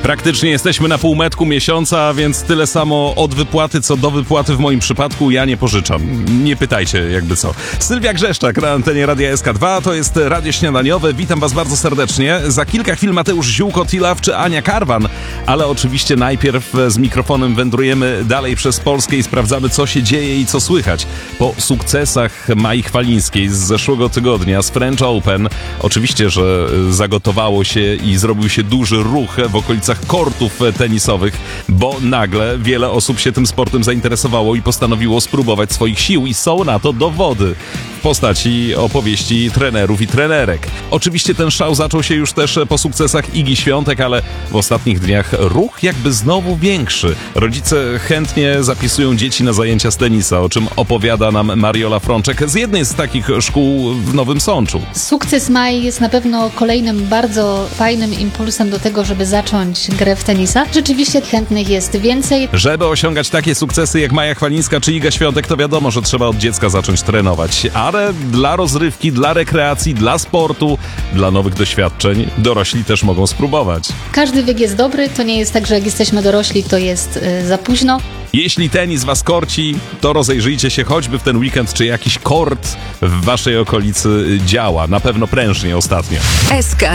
Praktycznie jesteśmy na półmetku miesiąca, więc tyle samo od wypłaty, co do wypłaty w moim przypadku ja nie pożyczam. Nie pytajcie jakby co. Sylwia Grzeszczak na antenie Radia SK2, to jest Radio Śniadaniowe. Witam was bardzo serdecznie. Za kilka chwil Mateusz Ziółko-Tilaw czy Ania Karwan, ale oczywiście najpierw z mikrofonem wędrujemy dalej przez Polskę i sprawdzamy, co się dzieje i co słychać. Po sukcesach Mai Chwalińskiej z zeszłego tygodnia z French Open, oczywiście, że zagotowało się i zrobił się duży ruch w okolicach kortów tenisowych, bo nagle wiele osób się tym sportem zainteresowało i postanowiło spróbować swoich sił i są na to dowody w postaci opowieści trenerów i trenerek. Oczywiście ten szał zaczął się już też po sukcesach Igi Świątek, ale w ostatnich dniach ruch jakby znowu większy. Rodzice chętnie zapisują dzieci na zajęcia z tenisa, o czym opowiada nam Mariola Frączek z jednej z takich szkół w Nowym Sączu. Sukces Mai jest na pewno kolejnym bardzo fajnym impulsem do tego, żeby zacząć grę w tenisa. Rzeczywiście chętnych jest więcej. Żeby osiągać takie sukcesy jak Maja Chwalińska czy Iga Świątek, to wiadomo, że trzeba od dziecka zacząć trenować. Ale dla rozrywki, dla rekreacji, dla sportu, dla nowych doświadczeń dorośli też mogą spróbować. Każdy wiek jest dobry, to nie jest tak, że jak jesteśmy dorośli, to jest za późno. Jeśli tenis was korci, to rozejrzyjcie się choćby w ten weekend, czy jakiś kort w waszej okolicy działa. Na pewno prężnie ostatnio. SK